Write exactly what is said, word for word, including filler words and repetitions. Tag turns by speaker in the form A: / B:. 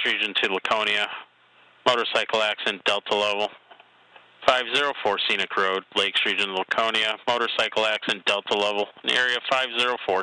A: Region to Laconia. Motorcycle accident, Delta level. five oh four Scenic Road, Lakes Region, Laconia. Motorcycle accident, Delta level. In area five oh four